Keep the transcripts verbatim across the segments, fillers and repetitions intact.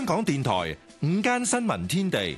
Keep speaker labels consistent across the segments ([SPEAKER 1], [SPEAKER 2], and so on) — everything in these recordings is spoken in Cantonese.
[SPEAKER 1] 香港電台午間新聞天地，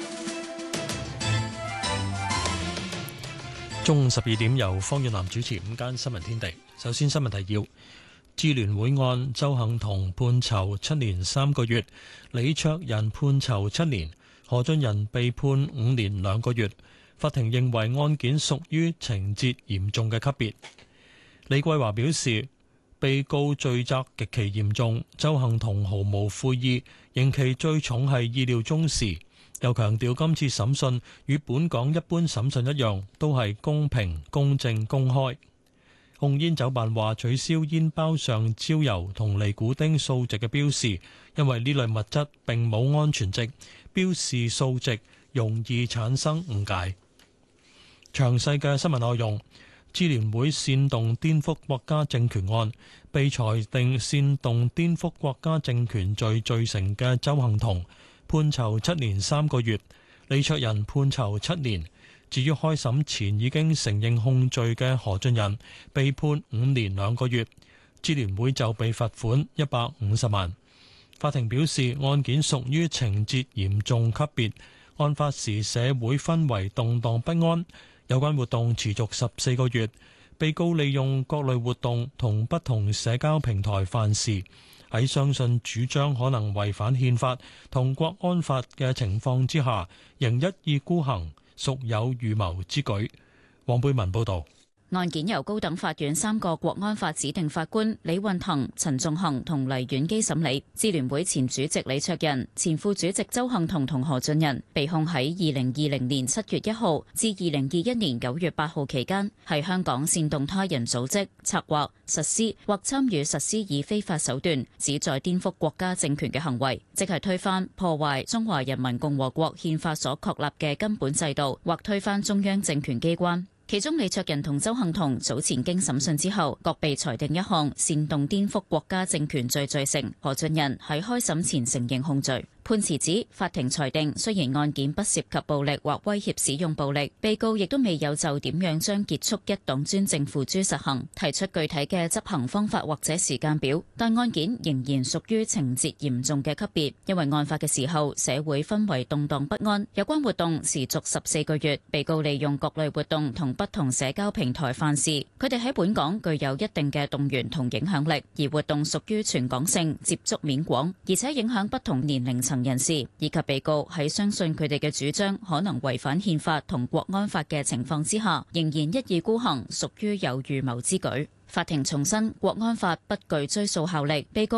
[SPEAKER 2] 中午十二點由方遠南主持午間新聞天地。首先新聞提要：支聯會案，鄒幸彤判囚七年三個月，李卓人判囚七年，何俊仁被判五年兩個月。法庭認為案件屬於情節嚴重嘅級別。李桂華表示，被告罪責極其嚴重，鄒幸彤毫無悔意，刑期最重係意料中事。又強調今次審訊與本港一般審訊一樣，都係公平、公正、公開。控煙酒辦話取消煙包上焦油同尼古丁數值嘅標示，因為呢類物質並冇安全值，標示數值容易產生誤解。詳細嘅新聞內容。支聯會煽動顛覆國家政權案，被裁定煽動顛覆國家政權罪罪成嘅鄒幸彤判囚七年三個月，李卓人判囚七年。至於開審前已經承認控罪嘅何俊仁，被判五年兩個月。支聯會就被罰款一百五十萬。法庭表示案件屬於情節嚴重級別，案發時社會氛圍動盪不安。有關活動持續十四個月，被告利用各類活動同不同社交平台犯事，喺相信主張可能違反憲法同國安法嘅情況之下，仍一意孤行，屬有預謀之舉。黃貝文報導。
[SPEAKER 3] 案件由高等法院三個國安法指定法官李運騰、陳仲衡同黎婉基審理。支聯會前主席李卓人、前副主席鄒幸彤同何俊仁被控喺二零二零年七月一號至二零二一年九月八號期間，喺香港煽動他人組織、策劃、實施或參與實施以非法手段旨在顛覆國家政權嘅行為，即係推翻、破壞中華人民共和國憲法所確立嘅根本制度，或推翻中央政權機關。其中李卓人同鄒幸彤早前經審訊之後，各被裁定一項煽動顛覆國家政權罪罪成。何俊仁喺開審前承認控罪。判詞指，法庭裁定雖然案件不涉及暴力或威脅使用暴力，被告亦都未有就點樣將結束一黨專政付諸實行提出具體嘅執行方法或者時間表，但案件仍然屬於情節嚴重嘅級別，因為案發嘅時候社會氛圍動盪不安，有關活動持續十四個月，被告利用各類活動同不同社交平台犯事，佢哋喺本港具有一定嘅動員同影響力，而活動屬於全港性、接觸面廣，而且影響不同年齡層人士，以及被告喺相信佢哋嘅主張可能違反憲法同國安法嘅情況之下，仍然一意孤行，屬於有預謀之舉。法庭重申國安法不具追訴效力，被告